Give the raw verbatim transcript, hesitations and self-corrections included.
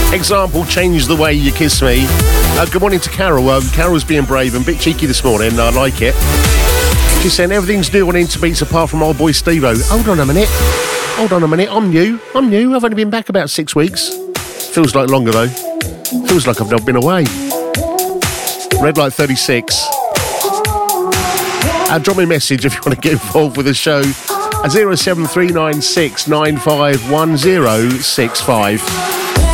Example, change the way you kiss me. Uh, good morning to Carol. Um, Carol's being brave and a bit cheeky this morning. I like it. She's saying everything's new on Interbeats apart from old boy Steve-O. Hold on a minute. Hold on a minute. I'm new. I'm new. I've only been back about six weeks. Feels like longer though. Feels like I've not been away. Red Light thirty-six. Uh, drop me a message if you want to get involved with the show at zero seven three nine six nine five one zero six five.